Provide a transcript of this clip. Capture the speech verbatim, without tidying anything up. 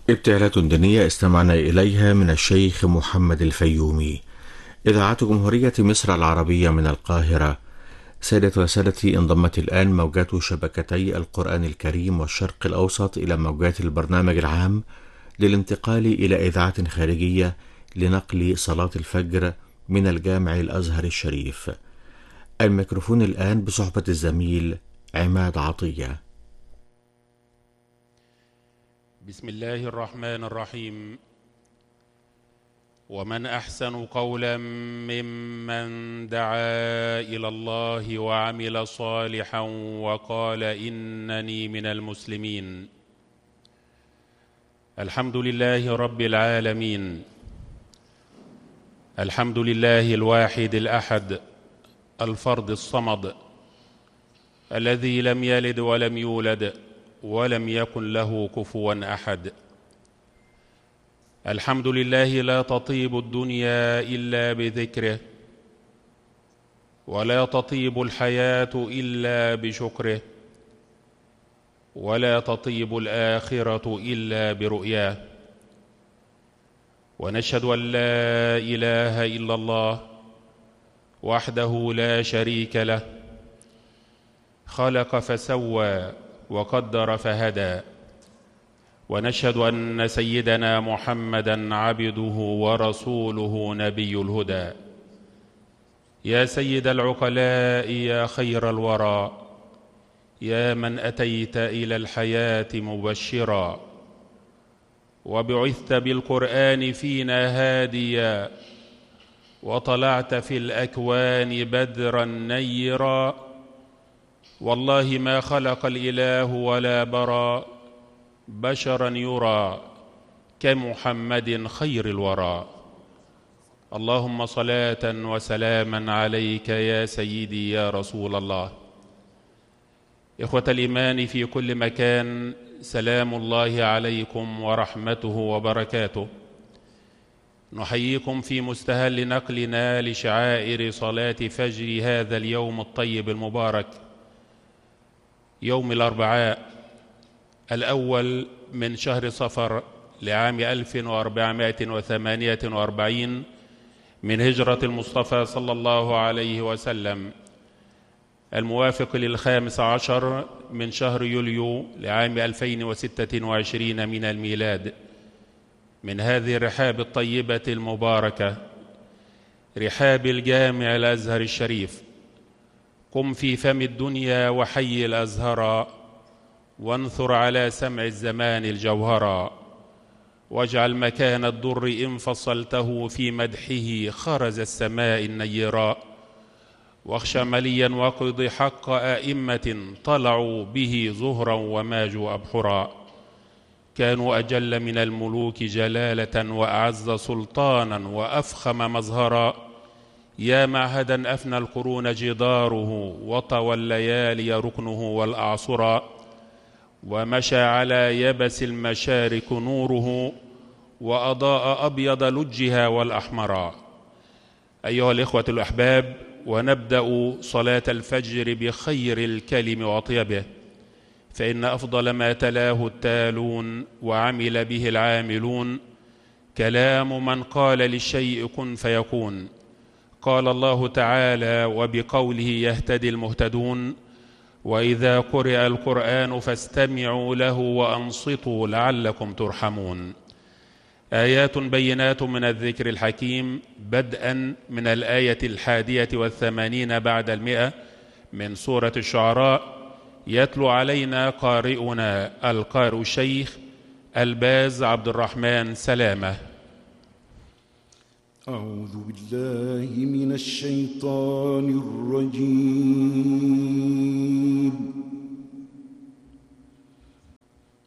ابتهالات دينية استمعنا إليها من الشيخ محمد الفيومي. إذاعة جمهورية مصر العربية من القاهرة. سادة وسادتي، انضمت الآن موجات شبكتي القرآن الكريم والشرق الأوسط إلى موجات البرنامج العام للانتقال إلى إذاعة خارجية لنقل صلاة الفجر من الجامع الأزهر الشريف. الميكروفون الآن بصحبة الزميل عماد عطية. بسم الله الرحمن الرحيم. ومن أحسن قولا ممن دعا إلى الله وعمل صالحا وقال إنني من المسلمين. الحمد لله رب العالمين، الحمد لله الواحد الأحد الفرد الصمد الذي لم يلد ولم يولد ولم يكن له كفوا أحد. الحمد لله لا تطيب الدنيا إلا بذكره، ولا تطيب الحياة إلا بشكره، ولا تطيب الآخرة إلا برؤياه. ونشهد أن لا إله إلا الله وحده لا شريك له، خلق فسوى وقدر فهدى. ونشهد أن سيدنا محمدًا عبده ورسوله نبي الهدى. يا سيد العقلاء يا خير الورى، يا من أتيت إلى الحياة مبشرا، وبعثت بالقرآن فينا هاديا، وطلعت في الأكوان بدرا نيرا. والله ما خلق الإله ولا برى بشرا يرى كمحمد خير الورى. اللهم صلاة وسلاما عليك يا سيدي يا رسول الله. إخوة الإيمان في كل مكان، سلام الله عليكم ورحمته وبركاته. نحييكم في مستهل نقلنا لشعائر صلاة فجر هذا اليوم الطيب المبارك، يوم الأربعاء الأول من شهر صفر لعام ألف وأربعمائة وثمانية وأربعين من هجرة المصطفى صلى الله عليه وسلم، الموافق للخامس عشر من شهر يوليو لعام ألفين وستة وعشرين من الميلاد، من هذه الرحاب الطيبة المباركة، رحاب الجامع الأزهر الشريف. قم في فم الدنيا وحي الأزهرا، وانثر على سمع الزمان الجوهرا، واجعل مكان الضر إن فصلته في مدحه خرز السماء النيرا. واخشى مليا وقض حق آئمة طلعوا به زهرا وماجوا أبحرا. كانوا أجل من الملوك جلالة وأعز سلطانا وأفخم مظهرا. يا معهدا أفنى القرون جداره، وطوى الليالي ركنه والأعصرا. ومشى على يبس المشارق نوره، وأضاء أبيض لجها والأحمرا. أيها الإخوة الأحباب، ونبدأ صلاة الفجر بخير الكلم وطيبه، فإن أفضل ما تلاه التالون وعمل به العاملون كلام من قال للشيء كن فيكون. قال الله تعالى: وبقوله يهتدي المهتدون، وإذا قرئ القرآن فاستمعوا له وأنصتوا لعلكم ترحمون. آيات بينات من الذكر الحكيم، بدءا من الآية الحادية والثمانين بعد المئة من سورة الشعراء، يتلو علينا قارئنا القارئ الشيخ الباز عبد الرحمن سلامة. أعوذ بالله من الشيطان الرجيم.